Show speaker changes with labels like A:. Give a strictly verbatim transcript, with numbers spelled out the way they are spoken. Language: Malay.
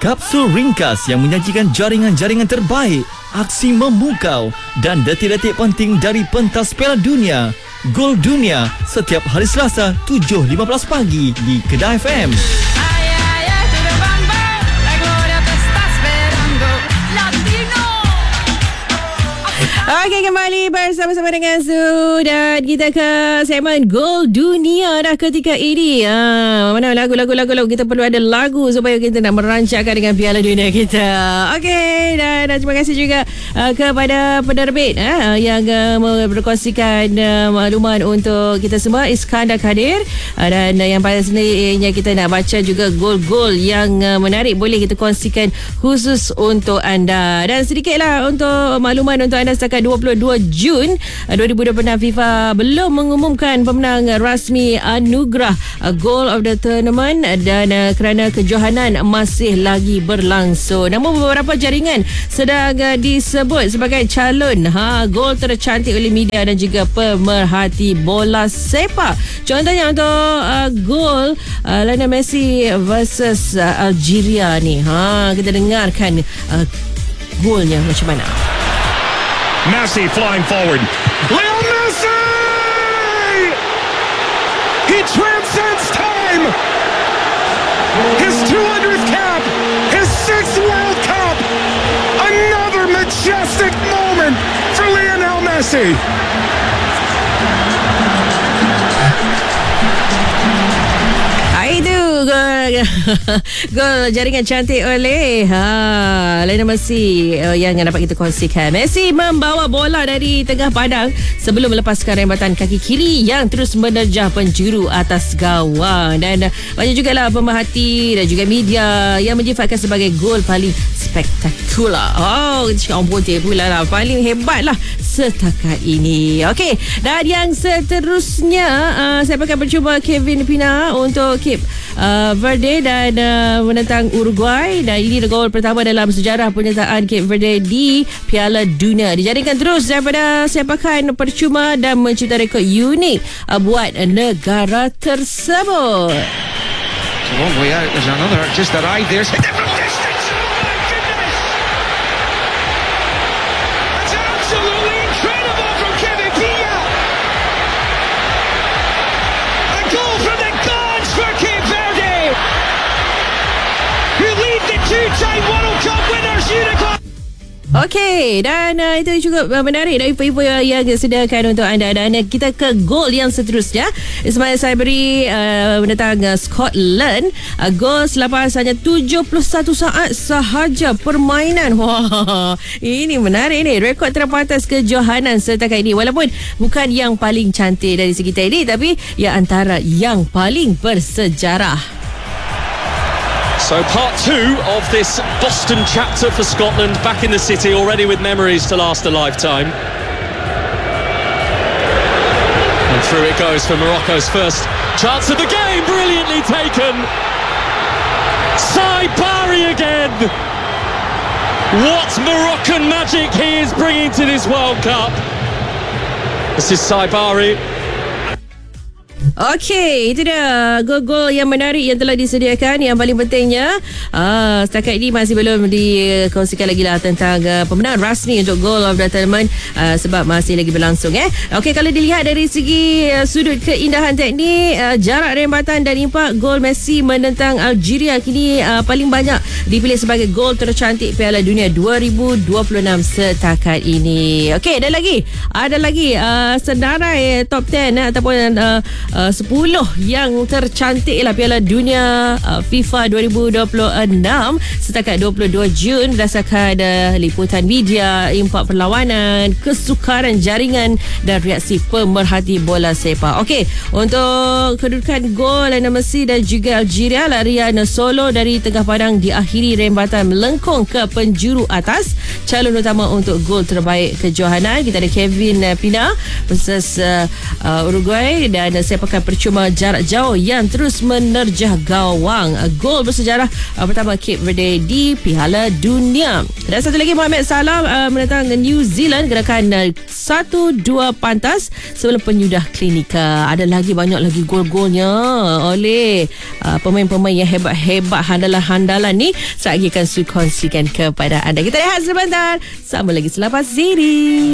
A: Kapsul ringkas yang menyajikan jaringan-jaringan terbaik, aksi memukau dan detik-detik penting dari pentas Piala Dunia. Gol Dunia setiap hari Selasa tujuh lima belas pagi di Kedah F M.
B: Okey, kembali bersama-sama dengan Su dan kita ke segmen Gol Dunia dah ketika ini. Ha, mana lagu-lagu-lagu kita perlu ada lagu supaya kita nak merancangkan dengan Piala Dunia kita. Okey, dan, dan terima kasih juga uh, kepada penerbit uh, yang uh, berkongsikan uh, maklumat untuk kita semua, Iskandar Kadir, uh, dan uh, yang pastinya kita nak baca juga gol-gol yang uh, menarik boleh kita kongsikan khusus untuk anda. Dan sedikitlah untuk maklumat untuk anda setakat dua puluh dua Jun dua ribu dua puluh enam, FIFA belum mengumumkan pemenang rasmi anugerah Goal of the Tournament dan uh, kerana kejohanan masih lagi berlangsung. Namun beberapa jaringan sedang uh, disebut sebagai calon ha gol tercantik oleh media dan juga pemerhati bola sepak. Contohnya untuk uh, gol uh, Lionel Messi versus uh, Algeria ni. Ha, kita dengarkan uh, golnya macam mana.
C: Messi flying forward. Leo Messi! He transcends time! His two hundredth cap! His sixth World Cup! Another majestic moment for Lionel Messi!
B: Itu gol, gol jaringan cantik oleh ha, Lionel Messi uh, yang dapat kita kongsikan. Messi membawa bola dari tengah padang sebelum melepaskan rembatan kaki kiri yang terus menerjah penjuru atas gawang. Dan uh, banyak jugalah pemerhati dan juga media yang menjifatkan sebagai gol paling spektakular. Oh, cakap orang putih pula lah, paling hebat lah setakat ini. Okey, dan yang seterusnya uh, saya akan bercuba Kevin Pina untuk Cape uh, Verde dan uh, menentang Uruguay, dan ini gol pertama dalam sejarah penyertaan Cape Verde di Piala Dunia. Dijaringkan terus daripada sepakan percuma dan mencipta rekod unik uh, buat negara tersebut.
D: It's a long way out. There's another just arrived there.
C: Two-time World Cup winners, Unicorn.
B: Okey, dan uh, itu juga uh, menarik dari info yang disediakan untuk anda. Dan uh, kita ke gol yang seterusnya. Ismail Sabri uh, menentang uh, Scotland. Uh, gol selepas hanya tujuh puluh satu saat sahaja permainan. Wah, ini menarik ni. Rekod terpantas kejohanan setakat ini. Walaupun bukan yang paling cantik dari segi teknik, tapi ia antara yang paling bersejarah.
E: So part two of this Boston chapter for Scotland, back in the city already with memories to last a lifetime. And through it goes for Morocco's first chance of the game, brilliantly taken. Saibari again. What Moroccan magic he is bringing to this World Cup. This is Saibari.
B: Okey, itu dia gol-gol yang menarik yang telah disediakan. Yang paling pentingnya uh, setakat ini masih belum dikongsikan lagi lah tentang uh, pemenang rasmi untuk Goal of the Tournament, uh, sebab masih lagi berlangsung. eh. Okey, kalau dilihat dari segi uh, sudut keindahan teknik, uh, jarak rembatan dan impak, gol Messi menentang Algeria kini uh, paling banyak dipilih sebagai gol tercantik Piala Dunia dua ribu dua puluh enam setakat ini. Okey, ada lagi ada lagi uh, senarai top sepuluh uh, ataupun uh, Uh, sepuluh yang tercantik lah Piala Dunia uh, FIFA dua ribu dua puluh enam setakat dua puluh dua Jun berdasarkan uh, liputan media, impak perlawanan, kesukaran jaringan dan reaksi pemerhati bola sepak. Okey, untuk kedudukan gol Lionel Messi dan juga Algeria, larian solo dari tengah padang diakhiri rembatan melengkung ke penjuru atas. Calon utama untuk gol terbaik kejohanan, kita ada Kevin Pina versus uh, uh, Uruguay, dan uh, sepak menciptakan percuma jarak jauh yang terus menerjah gawang. Uh, gol bersejarah uh, pertama Cape Verde di Piala Dunia. Dan satu lagi, Mohamed Salah uh, menentang New Zealand gerakan uh, satu dua pantas sebelum penyudah klinika. Ada lagi banyak lagi gol-golnya oleh uh, pemain-pemain yang hebat-hebat, handalan-handalan ni. Saya akan kongsikan kepada anda. Kita rehat sebentar. Sama lagi selepas Ziri.